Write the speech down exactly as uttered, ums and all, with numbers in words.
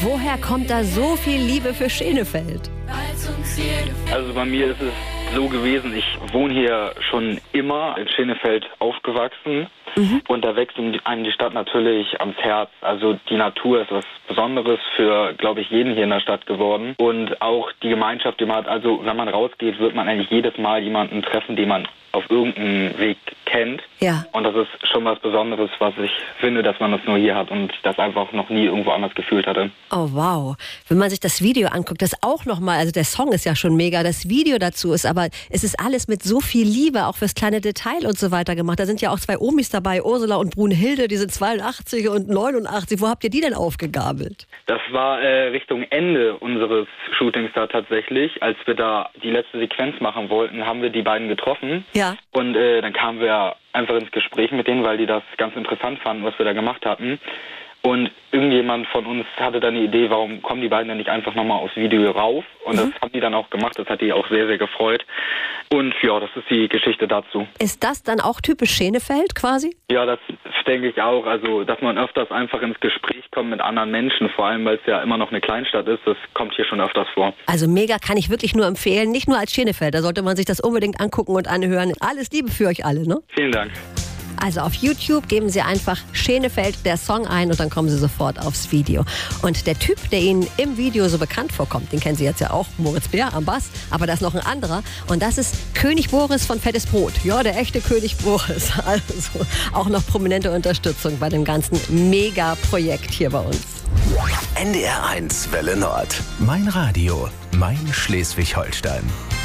Woher kommt da so viel Liebe für Schenefeld? Also bei mir ist es so gewesen, ich wohne hier schon immer in Schenefeld aufgewachsen. Mhm. Und da wächst einem die Stadt natürlich ans Herz. Also die Natur ist was Besonderes für, glaube ich, jeden hier in der Stadt geworden. Und auch die Gemeinschaft, die man hat. Also wenn man rausgeht, wird man eigentlich jedes Mal jemanden treffen, den man auf irgendeinem Weg kennt. Ja. Und das ist schon was Besonderes, was ich finde, dass man das nur hier hat und das einfach noch nie irgendwo anders gefühlt hatte. Oh wow. Wenn man sich das Video anguckt, das auch nochmal, also der Song ist ja schon mega, das Video dazu ist, aber es ist alles mit so viel Liebe, auch fürs kleine Detail und so weiter gemacht. Da sind ja auch zwei Omis dabei, Ursula und Brunhilde, die sind zweiundachtzig und neunundachtzig. Wo habt ihr die denn aufgegabelt? Das war äh, Richtung Ende unseres Shootings da tatsächlich. Als wir da die letzte Sequenz machen wollten, haben wir die beiden getroffen. Ja. Und äh, dann kamen wir einfach ins Gespräch mit denen, weil die das ganz interessant fanden, was wir da gemacht hatten. Und irgendjemand von uns hatte dann die Idee, warum kommen die beiden denn nicht einfach nochmal aufs Video rauf? Und mhm. das haben die dann auch gemacht, das hat die auch sehr, sehr gefreut. Und ja, das ist die Geschichte dazu. Ist das dann auch typisch Schenefeld quasi? Ja, das denke ich auch. Also, dass man öfters einfach ins Gespräch kommt mit anderen Menschen, vor allem, weil es ja immer noch eine Kleinstadt ist, das kommt hier schon öfters vor. Also mega, kann ich wirklich nur empfehlen, nicht nur als Schenefeld, da sollte man sich das unbedingt angucken und anhören. Alles Liebe für euch alle, ne? Vielen Dank. Also auf YouTube geben Sie einfach Schenefeld, der Song ein und dann kommen Sie sofort aufs Video. Und der Typ, der Ihnen im Video so bekannt vorkommt, den kennen Sie jetzt ja auch, Moritz Bär am Bass, aber da ist noch ein anderer und das ist König Boris von Fettes Brot. Ja, der echte König Boris. Also auch noch prominente Unterstützung bei dem ganzen Mega-Projekt hier bei uns. N D R eins Welle Nord. Mein Radio, mein Schleswig-Holstein.